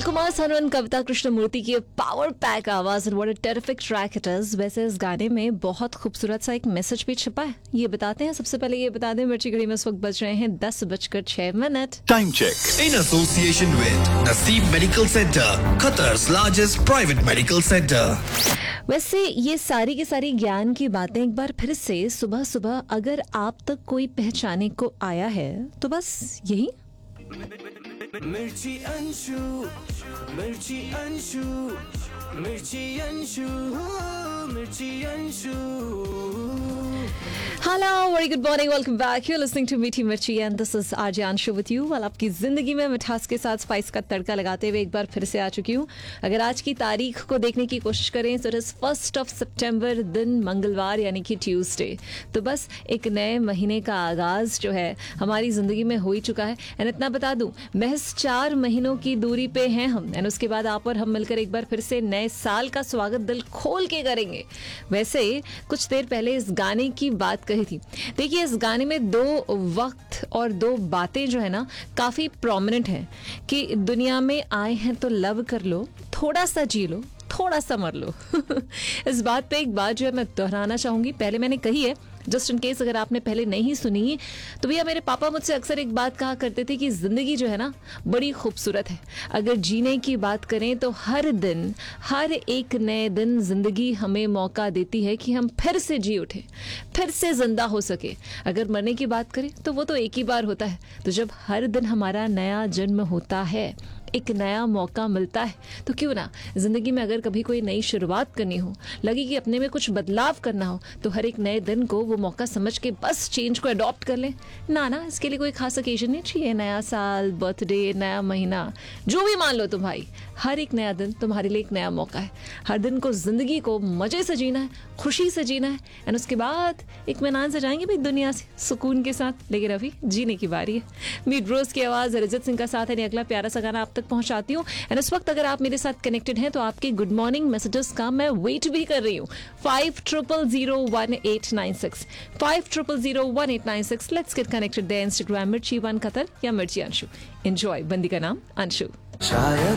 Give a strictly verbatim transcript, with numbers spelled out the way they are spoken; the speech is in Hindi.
कुमार सानू, कविता कृष्णमूर्ति की पावर पैक आवाज और what a terrific track it is. वैसे इस गाने में बहुत खूबसूरत सा एक मैसेज भी छिपा है, ये बताते हैं। सबसे पहले ये बता दें, मिर्ची घड़ी में इस वक्त बज रहे हैं दस बजकर छह minute. Time check in association with नसीब medical centre, Qatar's largest private medical centre. वैसे ये सारी की सारी ज्ञान की बातें एक बार फिर से सुबह सुबह अगर आप तक कोई पहचाने को आया है तो बस यही मिर्ची अंशु, मिर्ची अंशु, मिर्ची अंशु, मिर्ची Anshu. Hello, very good morning, welcome back. You listening to मीठी मिर्ची and this is RJ Anshu with you. वाल आपकी जिंदगी में मिठास के साथ स्पाइस का तड़का लगाते हुए एक बार फिर से आ चुकी हूँ। अगर आज की तारीख को देखने की कोशिश करें तो इट इज फर्स्ट ऑफ सितंबर, दिन मंगलवार यानी कि ट्यूसडे। तो बस एक नए महीने का आगाज जो है हमारी जिंदगी में हो ही चुका है। एंड इतना बता दूं, महज चार महीनों की दूरी पे हैं हम, एंड उसके बाद आप और हम मिलकर एक बार फिर से नए साल का स्वागत दिल खोल के करेंगे। वैसे कुछ देर पहले इस गाने की बात कही थी। देखिए, इस गाने में दो वक्त और दो बातें जो है ना काफी प्रोमिनेंट हैं कि दुनिया में आए हैं तो लव कर लो, थोड़ा सा जी लो, थोड़ा सा मर लो। इस बात पे एक बात जो है मैं दोहराना चाहूंगी। पहले मैंने कही है, जस्ट इन केस अगर आपने पहले नहीं सुनी तो भैया मेरे पापा मुझसे अक्सर एक बात कहा करते थे कि जिंदगी जो है ना बड़ी खूबसूरत है। अगर जीने की बात करें तो हर दिन, हर एक नए दिन जिंदगी हमें मौका देती है कि हम फिर से जी उठे, फिर से जिंदा हो सके। अगर मरने की बात करें तो वो तो एक ही बार होता है। तो जब हर दिन हमारा नया जन्म होता है, एक नया मौका मिलता है, तो क्यों ना जिंदगी में अगर कभी कोई नई शुरुआत करनी हो, लगे कि अपने में कुछ बदलाव करना हो, तो हर एक नए दिन को वो मौका समझ के बस चेंज को अडॉप्ट कर लें। ना ना इसके लिए कोई खास ओकेजन नहीं चाहिए, नया साल, बर्थडे, नया महीना, जो भी मान लो तुम भाई, हर एक नया दिन तुम्हारे लिए एक नया मौका है। हर दिन को जिंदगी को मजे से जीना है, खुशी से जीना है, एंड उसके बाद इत्मीनान से जाएंगे भाई दुनिया से सुकून के साथ। लेकिन अभी जीने की बारी है। मीट रोज की आवाज अरिजीत सिंह का साथ है, अगला प्यारा सा गाना आप तक पहुंचाती हूँ। एंड इस वक्त अगर आप मेरे साथ कनेक्टेड हैं तो आपके गुड मॉर्निंग मैसेजेस का मैं वेट भी कर रही हूँ। Five triple zero one eight nine six five triple zero one eight nine six let's get connected. Instagram मिर्ची वन कतर या मिर्ची अंशु। एंजॉय। बंदी का नाम अंशु।